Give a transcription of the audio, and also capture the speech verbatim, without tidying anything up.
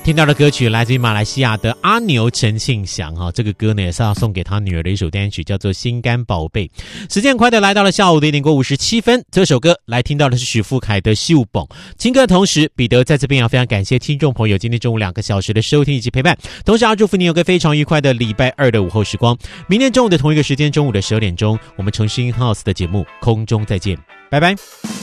听到的歌曲来自于马来西亚的阿牛陈庆祥哈，这个歌呢也是要送给他女儿的一首单曲，叫做《心肝宝贝》。时间很快的来到了下午的一点过五十七分，这首歌来听到的是许富凯的《秀蹦》。听歌的同时，彼得在这边要非常感谢听众朋友今天中午两个小时的收听以及陪伴，同时要祝福你有个非常愉快的礼拜二的午后时光。明天中午的同一个时间，中午的十二点钟，我们城市 In House 的节目空中再见，拜拜。